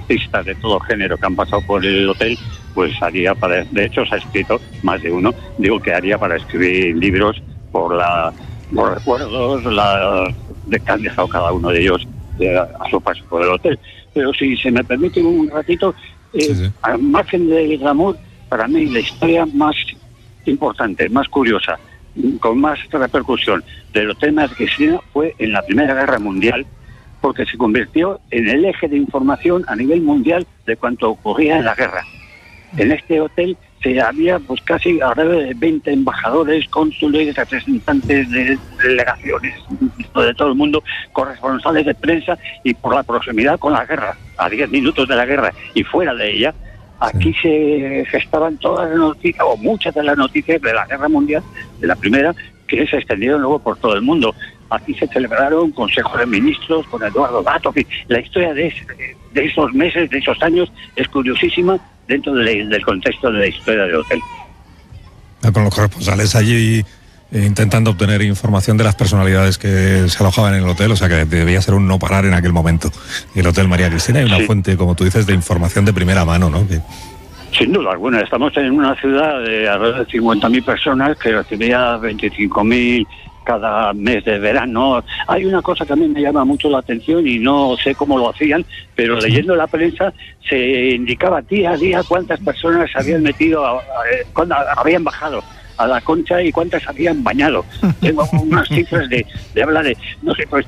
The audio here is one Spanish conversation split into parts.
artistas de todo género que han pasado por el hotel, pues haría para... De hecho, se ha escrito más de uno, digo que haría para escribir libros por los recuerdos de que han dejado cada uno de ellos a su paso por el hotel. Pero si se me permite un ratito, sí. Al margen del glamour, para mí la historia más importante, más curiosa, con más repercusión del Hotel María Cristina fue en la Primera Guerra Mundial, porque se convirtió en el eje de información a nivel mundial de cuanto ocurría en la guerra. En este hotel había pues casi alrededor de 20 embajadores, cónsules, representantes de delegaciones de todo el mundo, corresponsales de prensa, y por la proximidad con la guerra, a 10 minutos de la guerra y fuera de ella, aquí se gestaban todas las noticias, o muchas de las noticias de la Guerra Mundial, de la primera, que se extendieron luego por todo el mundo. Aquí se celebraron consejos de ministros con Eduardo Dato. La historia de esos meses, de esos años, es curiosísima dentro del contexto de la historia del hotel. Con los corresponsales allí intentando obtener información de las personalidades que se alojaban en el hotel, o sea que debía ser un no parar en aquel momento. Y el Hotel María Cristina es una fuente, como tú dices, de información de primera mano, ¿no? Sin duda alguna, estamos en una ciudad de alrededor de 50.000 personas que recibía 25.000 cada mes de verano. Hay una cosa que a mí me llama mucho la atención y no sé cómo lo hacían, pero leyendo la prensa se indicaba día a día cuántas personas se habían metido, cuando habían bajado a la Concha y cuántas habían bañado. Tengo unas cifras de habla de, no sé, pues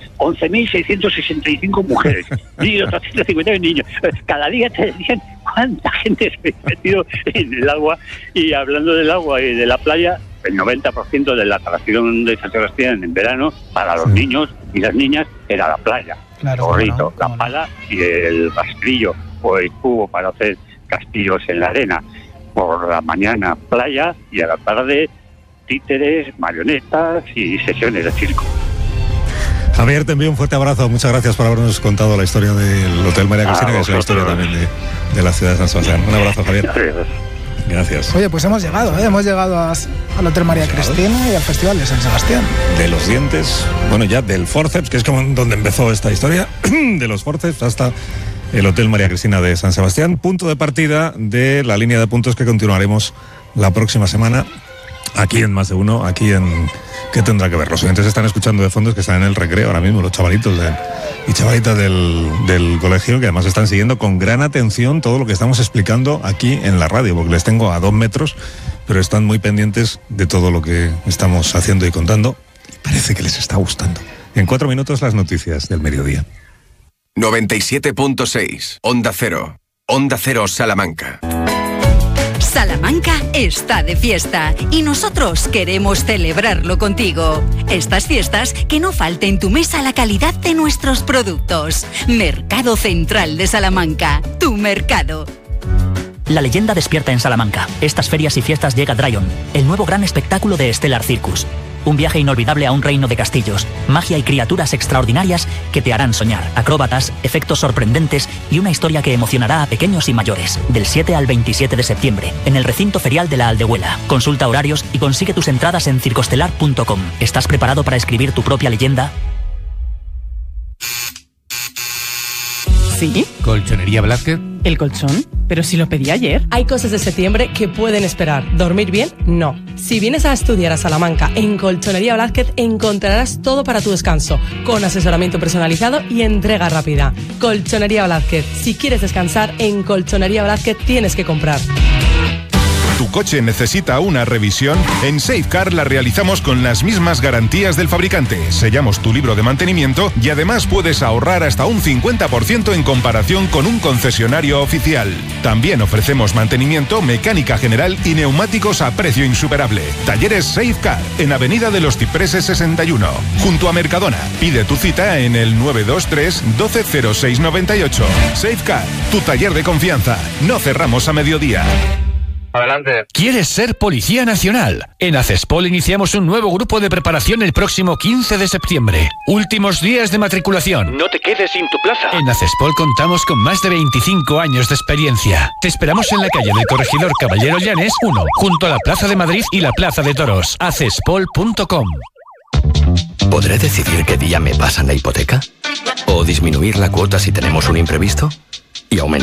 11.665 mujeres y 850 niños. Cada día te decían cuánta gente se había metido en el agua. Y hablando del agua y de la playa, el 90% de la atracción de San Sebastián en verano para los niños y las niñas era la playa. Claro, el gorrito, la pala y el rastrillo o el cubo para hacer castillos en la arena. Por la mañana playa y a la tarde títeres, marionetas y sesiones de circo. Javier, te envío un fuerte abrazo. Muchas gracias por habernos contado la historia del Hotel María Cristina, que es la historia también de la ciudad de San Sebastián. Un abrazo, Javier. Gracias. Oye, pues hemos llegado al Hotel María Cristina y al Festival de San Sebastián. De los dientes, bueno, ya del Forceps, que es como donde empezó esta historia, de los Forceps hasta el Hotel María Cristina de San Sebastián, punto de partida de la línea de puntos que continuaremos la próxima semana aquí en Más de Uno, aquí en ¿Qué tendrá que ver? Los oyentes están escuchando de fondo, que están en el recreo ahora mismo, los chavalitos y chavalitas del colegio, que además están siguiendo con gran atención todo lo que estamos explicando aquí en la radio, porque les tengo a 2 metros, pero están muy pendientes de todo lo que estamos haciendo y contando. Parece que les está gustando. En 4 minutos las noticias del mediodía. 97.6, Onda Cero. Onda Cero Salamanca. Salamanca está de fiesta y nosotros queremos celebrarlo contigo. Estas fiestas, que no falte en tu mesa la calidad de nuestros productos. Mercado Central de Salamanca, tu mercado. La leyenda despierta en Salamanca. Estas ferias y fiestas llega Dryon, el nuevo gran espectáculo de Stellar Circus. Un viaje inolvidable a un reino de castillos, magia y criaturas extraordinarias que te harán soñar, acróbatas, efectos sorprendentes y una historia que emocionará a pequeños y mayores. Del 7 al 27 de septiembre, en el recinto ferial de la Aldehuela. Consulta horarios y consigue tus entradas en circostelar.com. ¿Estás preparado para escribir tu propia leyenda? ¿Sí? ¿Colchonería Blázquez? ¿El colchón? Pero si lo pedí ayer. Hay cosas de septiembre que pueden esperar. ¿Dormir bien? No. Si vienes a estudiar a Salamanca, en Colchonería Blázquez encontrarás todo para tu descanso, con asesoramiento personalizado y entrega rápida. Colchonería Blázquez. Si quieres descansar, en Colchonería Blázquez tienes que comprar. ¿Tu coche necesita una revisión? En Safecar la realizamos con las mismas garantías del fabricante. Sellamos tu libro de mantenimiento y además puedes ahorrar hasta un 50% en comparación con un concesionario oficial. También ofrecemos mantenimiento, mecánica general y neumáticos a precio insuperable. Talleres Safecar, en Avenida de los Cipreses 61, junto a Mercadona. Pide tu cita en el 923 120698. Safecar, tu taller de confianza. No cerramos a mediodía. Adelante. ¿Quieres ser Policía Nacional? En ACESPOL iniciamos un nuevo grupo de preparación el próximo 15 de septiembre. Últimos días de matriculación. No te quedes sin tu plaza. En ACESPOL contamos con más de 25 años de experiencia. Te esperamos en la calle del Corregidor Caballero Llanes 1, junto a la Plaza de Madrid y la Plaza de Toros. acespol.com. ¿Podré decidir qué día me pasan la hipoteca? ¿O disminuir la cuota si tenemos un imprevisto? ¿Y aumentar